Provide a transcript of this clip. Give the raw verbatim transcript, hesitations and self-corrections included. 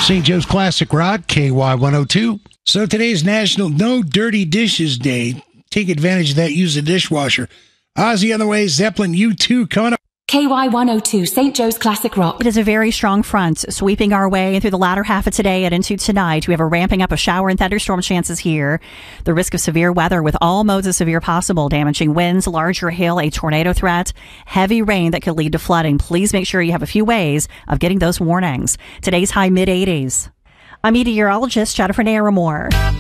Saint Joe's Classic Rock, K Y one oh two. So today's National No Dirty Dishes Day. Take advantage of that. Use a dishwasher. Ozzy on the way. Zeppelin U two coming up. K Y one oh two, Saint Joe's Classic Rock. It is a very strong front sweeping our way through the latter half of today and into tonight. We have a ramping up of shower and thunderstorm chances here. The risk of severe weather with all modes of severe possible. Damaging winds, larger hail, a tornado threat, heavy rain that could lead to flooding. Please make sure you have a few ways of getting those warnings. Today's high mid eighties. I'm meteorologist Jennifer Naramore.